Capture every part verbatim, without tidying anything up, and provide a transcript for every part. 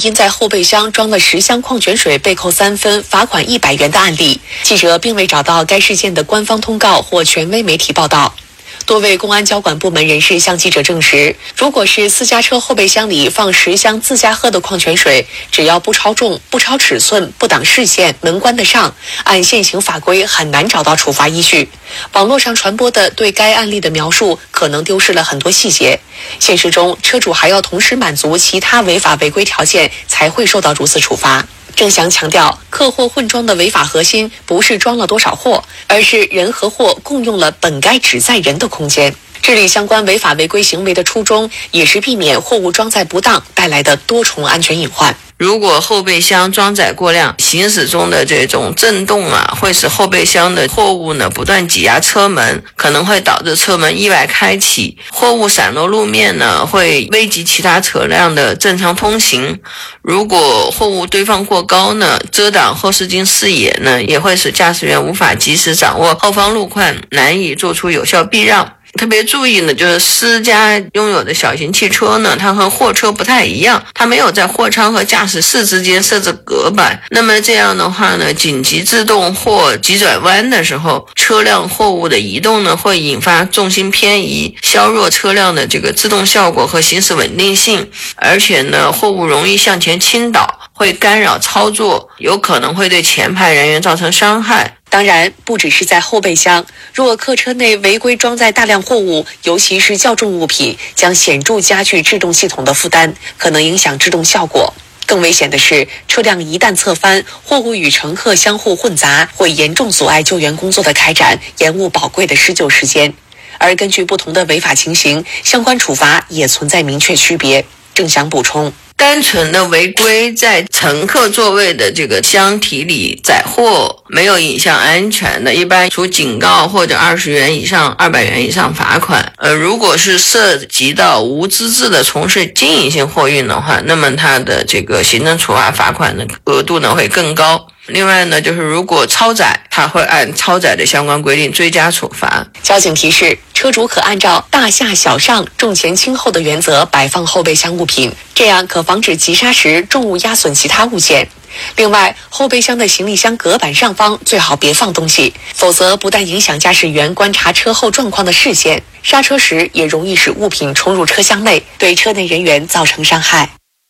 因在后备箱装了十箱矿泉水被扣三分，罚款一百元的案例，记者并未找到该事件的官方通告或权威媒体报道。多位公安交管部门人士向记者证实，如果是私家车后备箱里放十箱自家喝的矿泉水，只要不超重、不超尺寸、不挡视线、门关得上，按现行法规很难找到处罚依据。网络上传播的对该案例的描述可能丢失了很多细节。现实中，车主还要同时满足其他违法违规条件，才会受到如此处罚。郑翔强调，客货混装的违法核心不是装了多少货，而是人和货共用了本该只载人的空间。治理相关违法违规行为的初衷，也是避免货物装载不当带来的多重安全隐患。 如果后备箱装载过量，行驶中的这种震动啊，会使后备箱的货物呢不断挤压车门，可能会导致车门意外开启，货物散落路面呢，会危及其他车辆的正常通行。如果货物堆放过高呢，遮挡后视镜视野呢，也会使驾驶员无法及时掌握后方路况，难以做出有效避让。特别注意呢，就是私家拥有的小型汽车呢，它和货车不太一样，它没有在货舱和驾驶室之间设置隔板。那么这样的话呢，紧急制动或急转弯的时候，车辆货物的移动呢，会引发重心偏移，削弱车辆的这个制动效果和行驶稳定性，而且呢，货物容易向前倾倒，会干扰操作，有可能会对前排人员造成伤害。 当然，不只是在后备箱，若客车内违规装载大量货物，尤其是较重物品，将显著加剧制动系统的负担，可能影响制动效果。更危险的是，车辆一旦侧翻，货物与乘客相互混杂，会严重阻碍救援工作的开展，延误宝贵的施救时间。而根据不同的违法情形，相关处罚也存在明确区别。郑翔补充， 单纯的违规在乘客座位的这个箱体里载货，没有影响安全的，一般处警告或者二十元以上二百元以上罚款。呃，如果是涉及到无资质的从事经营性货运的话，那么它的这个行政处罚罚款的额度呢会更高。另外呢，就是如果超载，它会按超载的相关规定追加处罚。 交警提示，车主可按照大下小上、重前轻后的原则摆放后备箱物品，这样可防止急刹时重物压损其他物件。另外，后备箱的行李箱隔板上方最好别放东西，否则不但影响驾驶员观察车后状况的视线，刹车时也容易使物品冲入车厢内，对车内人员造成伤害。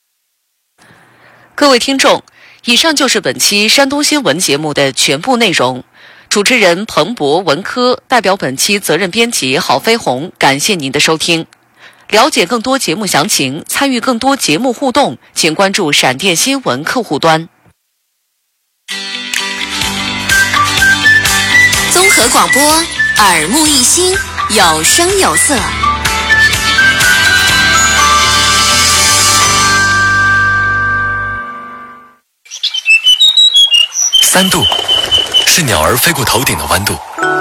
各位听众，以上就是本期山东新闻节目的全部内容。主持人彭博文科代表本期责任编辑郝飞鸿，感谢您的收听。了解更多节目详情，参与更多节目互动，请关注闪电新闻客户端。 综合广播，耳目一新，有声有色。 三度是鸟儿飞过头顶的弯度，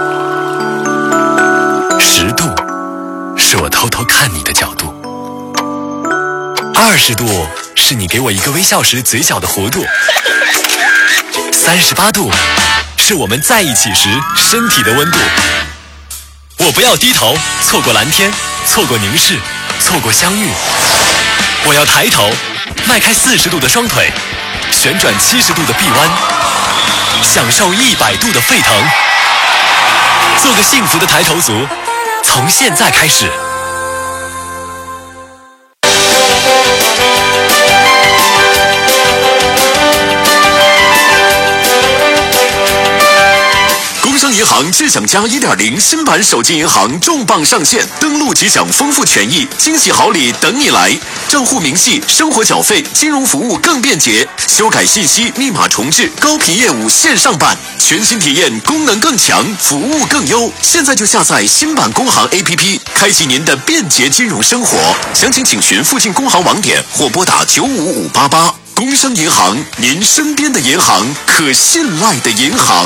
十度是我偷偷看你的角度，二十度是你给我一个微笑时嘴角的弧度，三十八度是我们在一起时身体的温度。我不要低头，错过蓝天，错过凝视，错过相遇。我要抬头，迈开四十度的双腿，旋转七十度的臂弯，享受一百度的沸腾。做个幸福的抬头族，从现在开始。 工商银行智享家 一点零 新版手机银行重磅上线，登录即享丰富权益，惊喜好礼等你来。账户明细、生活缴费、金融服务更便捷，修改信息、密码重置、高频业务线上办，全新体验，功能更强，服务更优。现在就下载新版工行 A P P， 开启您的便捷金融生活。详情请询附近工行网点或拨打九五五八八。工商银行，您身边的银行，可信赖的银行。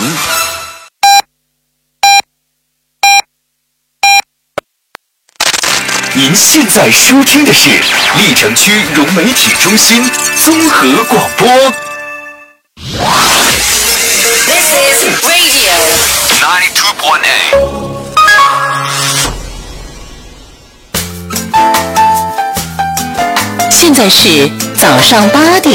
您现在收听的是历城区融媒体中心综合广播。 This is Radio ninety-two point eight。 现在是早上八点。